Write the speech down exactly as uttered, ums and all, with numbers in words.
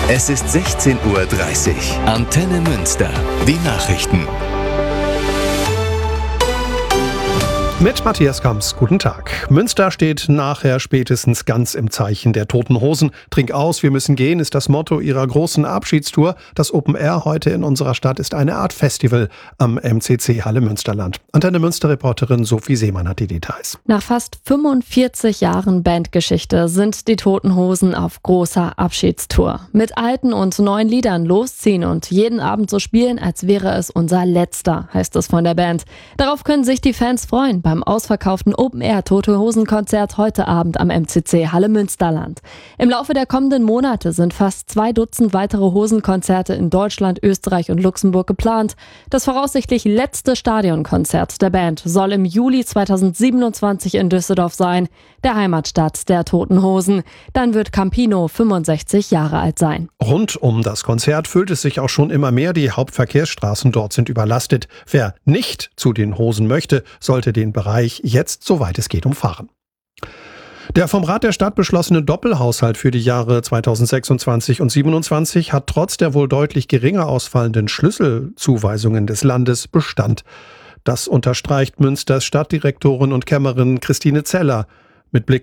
Es ist sechzehn Uhr dreißig. Antenne Münster. Die Nachrichten. Mit Matthias Kamps, guten Tag. Münster steht nachher spätestens ganz im Zeichen der Toten Hosen. Trink aus, wir müssen gehen, ist das Motto ihrer großen Abschiedstour. Das Open Air heute in unserer Stadt ist eine Art Festival am M C C Halle Münsterland. Antenne Münster-Reporterin Sophie Seemann hat die Details. Nach fast fünfundvierzig Jahren Bandgeschichte sind die Toten Hosen auf großer Abschiedstour. Mit alten und neuen Liedern losziehen und jeden Abend so spielen, als wäre es unser letzter, heißt es von der Band. Darauf können sich die Fans freuen beim ausverkauften Open-Air-Tote-Hosen-Konzert heute Abend am M C C Halle Münsterland. Im Laufe der kommenden Monate sind fast zwei Dutzend weitere Hosenkonzerte in Deutschland, Österreich und Luxemburg geplant. Das voraussichtlich letzte Stadionkonzert der Band soll im Juli zweitausendsiebenundzwanzig in Düsseldorf sein, der Heimatstadt der Toten Hosen. Dann wird Campino fünfundsechzig Jahre alt sein. Rund um das Konzert füllt es sich auch schon immer mehr. Die Hauptverkehrsstraßen dort sind überlastet. Wer nicht zu den Hosen möchte, sollte den Bereich jetzt, soweit es geht, umfahren. Der vom Rat der Stadt beschlossene Doppelhaushalt für die Jahre zweitausendsechsundzwanzig und siebenundzwanzig hat trotz der wohl deutlich geringer ausfallenden Schlüsselzuweisungen des Landes Bestand. Das unterstreicht Münsters Stadtdirektorin und Kämmerin Christine Zeller mit Blick